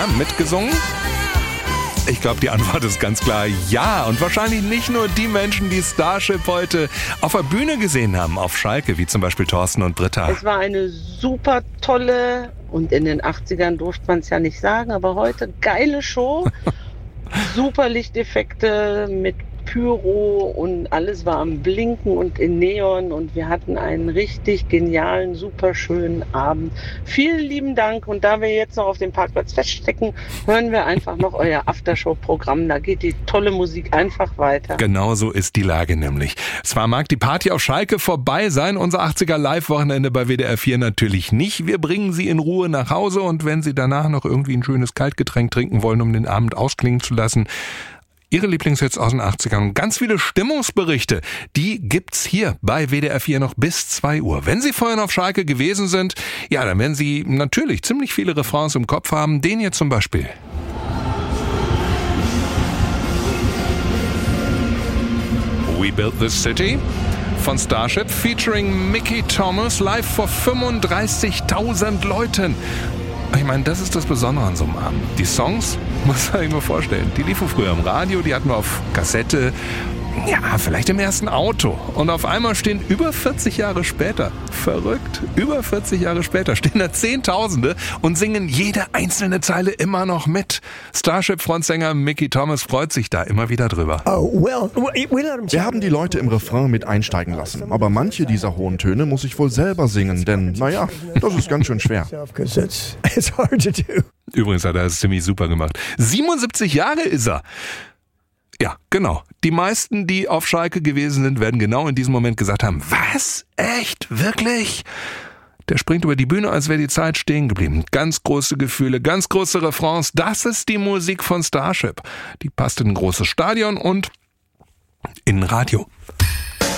mitgesungen? Ich glaube, die Antwort ist ganz klar ja. Und wahrscheinlich nicht nur die Menschen, die Starship heute auf der Bühne gesehen haben, auf Schalke, wie zum Beispiel Thorsten und Britta. Es war eine super tolle, und in den 80ern durfte man es ja nicht sagen, aber heute geile Show. Super Lichteffekte mit Pyro und alles war am Blinken und in Neon und wir hatten einen richtig genialen, super schönen Abend. Vielen lieben Dank, und da wir jetzt noch auf dem Parkplatz feststecken, hören wir einfach noch euer Aftershow-Programm. Da geht die tolle Musik einfach weiter. Genau so ist die Lage nämlich. Zwar mag die Party auf Schalke vorbei sein, unser 80er Live-Wochenende bei WDR 4 natürlich nicht. Wir bringen Sie in Ruhe nach Hause, und wenn Sie danach noch irgendwie ein schönes Kaltgetränk trinken wollen, um den Abend ausklingen zu lassen, Ihre Lieblingshits aus den 80ern und ganz viele Stimmungsberichte, die gibt's hier bei WDR 4 noch bis 2 Uhr. Wenn Sie vorhin auf Schalke gewesen sind, ja, dann werden Sie natürlich ziemlich viele Refrains im Kopf haben. Den hier zum Beispiel. We Built This City von Starship featuring Mickey Thomas live vor 35.000 Leuten. Ich meine, das ist das Besondere an so einem Abend. Die Songs, muss man sich mal vorstellen, die liefen früher im Radio, die hatten wir auf Kassette, ja, vielleicht im ersten Auto. Und auf einmal stehen über 40 Jahre später, verrückt, über 40 Jahre später stehen da Zehntausende und singen jede einzelne Zeile immer noch mit. Starship-Frontsänger Mickey Thomas freut sich da immer wieder drüber. Wir haben die Leute im Refrain mit einsteigen lassen, aber manche dieser hohen Töne muss ich wohl selber singen, denn, naja, das ist ganz schön schwer. Übrigens hat er es ziemlich super gemacht. 77 Jahre ist er. Ja, genau. Die meisten, die auf Schalke gewesen sind, werden genau in diesem Moment gesagt haben, was? Echt? Wirklich? Der springt über die Bühne, als wäre die Zeit stehen geblieben. Ganz große Gefühle, ganz große Refrains. Das ist die Musik von Starship. Die passt in ein großes Stadion und in ein Radio.